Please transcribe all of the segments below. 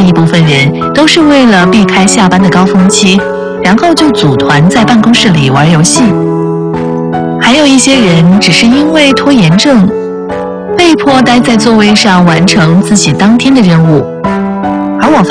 一部分人都是为了避开下班的高峰期，然后就组团在办公室里玩游戏。还有一些人只是因为拖延症，被迫待在座位上完成自己当天的任务。而我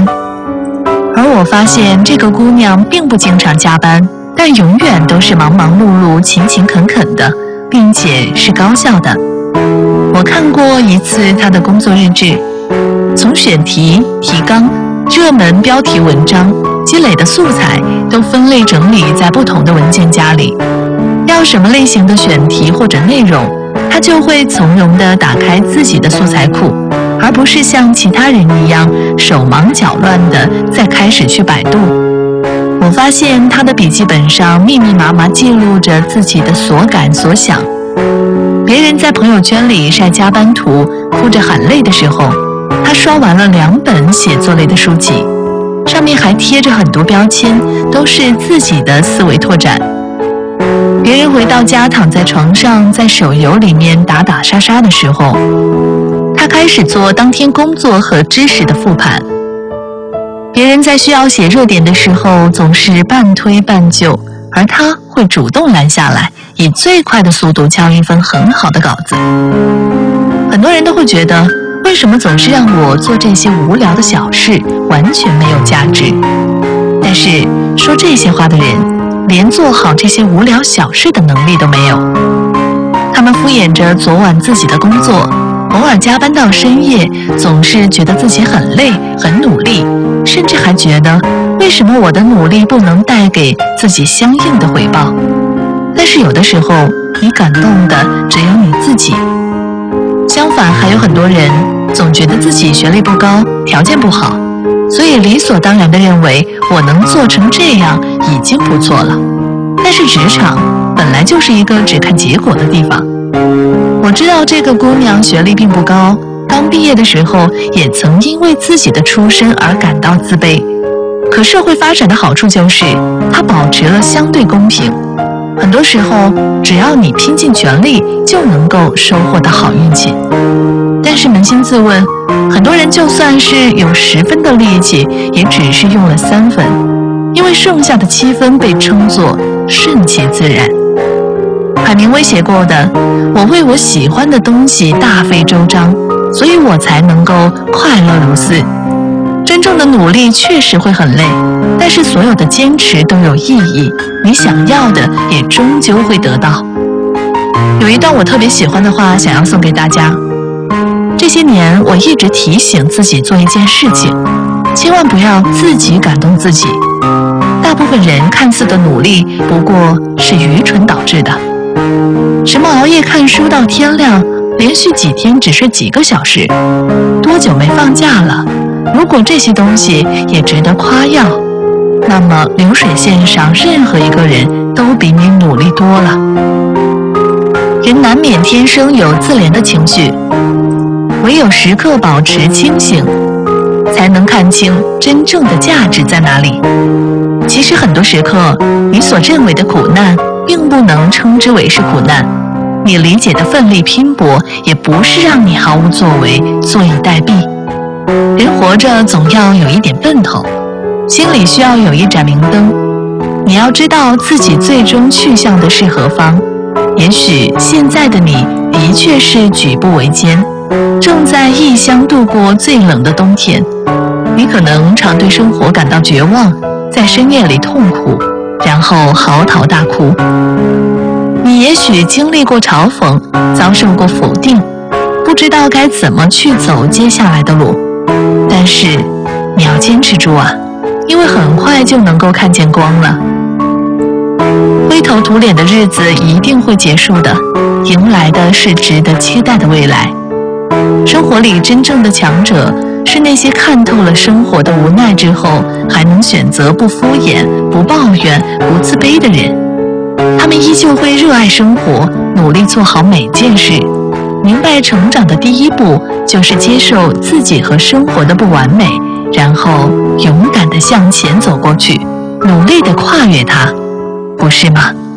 发现这个姑娘并不经常加班，但永远都是忙忙碌碌、勤勤恳恳的，并且是高效的。我看过一次她的工作日志，从选题、提纲、热门标题文章积累的素材都分类整理在不同的文件夹里。要什么类型的选题或者内容，她就会从容地打开自己的素材库，而不是像其他人一样手忙脚乱地再开始去百度。我发现她的笔记本上密密麻麻记录着自己的所感所想。别人在朋友圈里晒加班图，哭着喊累的时候，她刷完了2本写作类的书籍，上面还贴着很多标签，都是自己的思维拓展。别人回到家躺在床上，在手游里面打打杀杀的时候，他开始做当天工作和知识的复盘。别人在需要写热点的时候总是半推半就，而他会主动拦下来，以最快的速度敲一份很好的稿子。很多人都会觉得，为什么总是让我做这些无聊的小事，完全没有价值？但是说这些话的人，连做好这些无聊小事的能力都没有。他们敷衍着昨晚自己的工作，偶尔加班到深夜，总是觉得自己很累很努力，甚至还觉得为什么我的努力不能带给自己相应的回报。但是有的时候你感动的只有你自己。相反，还有很多人总觉得自己学历不高，条件不好，所以理所当然地认为我能做成这样已经不错了。但是职场本来就是一个只看结果的地方。我知道这个姑娘学历并不高，刚毕业的时候也曾因为自己的出身而感到自卑。可社会发展的好处就是它保持了相对公平，很多时候只要你拼尽全力就能够收获到好运气。但是扪心自问，很多人就算是有10分的力气，也只是用了3分，因为剩下的7分被称作顺其自然。海明威写过的，我为我喜欢的东西大费周章，所以我才能够快乐如斯。真正的努力确实会很累，但是所有的坚持都有意义，你想要的也终究会得到。有一段我特别喜欢的话想要送给大家。这些年我一直提醒自己做一件事情，千万不要自己感动自己。大部分人看似的努力不过是愚蠢导致的。什么熬夜看书到天亮，连续几天只睡几个小时，多久没放假了？如果这些东西也值得夸耀，那么流水线上任何一个人都比你努力多了。人难免天生有自怜的情绪，唯有时刻保持清醒，才能看清真正的价值在哪里。其实很多时刻，你所认为的苦难并不能称之为是苦难，你理解的奋力拼搏也不是让你毫无作为，坐以待毙。人活着总要有一点奔头，心里需要有一盏明灯，你要知道自己最终去向的是何方。也许现在的你的确是举步维艰，正在异乡度过最冷的冬天，你可能常对生活感到绝望，在深夜里痛苦，然后嚎啕大哭。你也许经历过嘲讽，遭受过否定，不知道该怎么去走接下来的路。但是你要坚持住啊，因为很快就能够看见光了。灰头土脸的日子一定会结束的，迎来的是值得期待的未来。生活里真正的强者是那些看透了生活的无奈之后，还能选择不敷衍、不抱怨、不自卑的人。他们依旧会热爱生活，努力做好每件事。明白成长的第一步就是接受自己和生活的不完美，然后勇敢地向前走过去，努力地跨越它，不是吗？